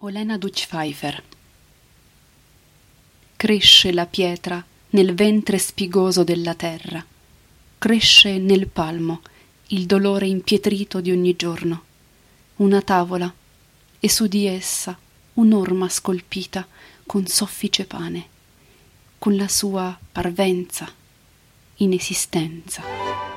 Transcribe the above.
Olena Dutch-Pfeiffer. Cresce la pietra nel ventre spigoso della terra, cresce nel palmo il dolore impietrito di ogni giorno, una tavola e su di essa un'orma scolpita con soffice pane, con la sua parvenza, inesistenza.